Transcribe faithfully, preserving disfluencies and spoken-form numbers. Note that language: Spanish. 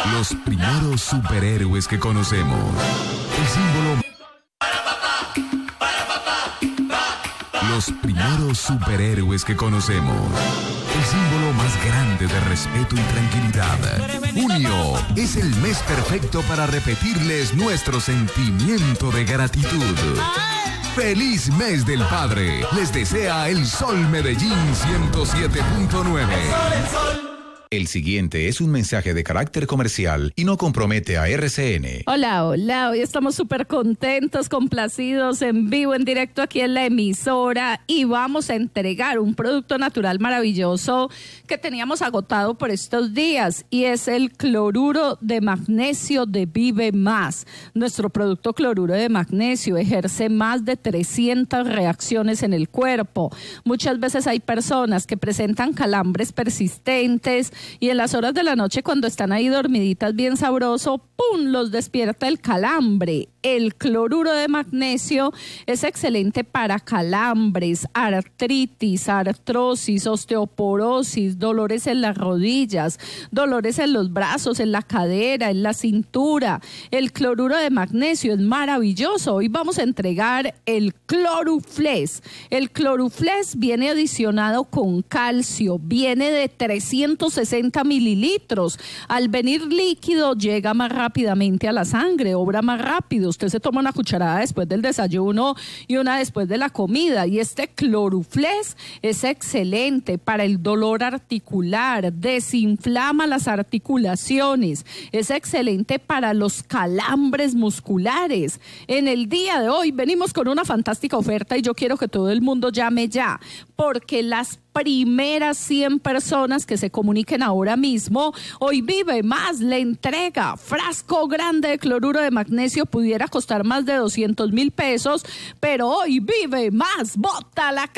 Los primeros superhéroes que conocemos. El símbolo... Los primeros superhéroes que conocemos. El símbolo más grande de respeto y tranquilidad. Junio es el mes perfecto para repetirles nuestro sentimiento de gratitud. ¡Feliz mes del Padre! Les desea el Sol Medellín ciento siete punto nueve. El siguiente es un mensaje de carácter comercial y no compromete a R C N. Hola, hola, hoy estamos súper contentos, complacidos, en vivo, en directo aquí en la emisora y vamos a entregar un producto natural maravilloso que teníamos agotado por estos días y es el cloruro de magnesio de Vive Más. Nuestro producto cloruro de magnesio ejerce más de trescientas reacciones en el cuerpo. Muchas veces hay personas que presentan calambres persistentes y en las horas de la noche cuando están ahí dormiditas bien sabroso, ¡pum!, los despierta el calambre. El cloruro de magnesio es excelente para calambres, artritis, artrosis, osteoporosis, dolores en las rodillas, dolores en los brazos, en la cadera, en la cintura. El cloruro de magnesio es maravilloso. Hoy vamos a entregar el Cloruflex. El Cloruflex viene adicionado con calcio, viene de trescientos sesenta mililitros. Al venir líquido llega más rápidamente a la sangre, obra más rápido. Usted se toma una cucharada después del desayuno y una después de la comida. Y este Cloruflex es excelente para el dolor articular, desinflama las articulaciones, es excelente para los calambres musculares. En el día de hoy venimos con una fantástica oferta y yo quiero que todo el mundo llame ya, porque las primeras cien personas que se comuniquen ahora mismo, hoy Vive Más le entrega frasco grande de cloruro de magnesio, pudiera costar más de doscientos mil pesos, pero hoy Vive Más bota la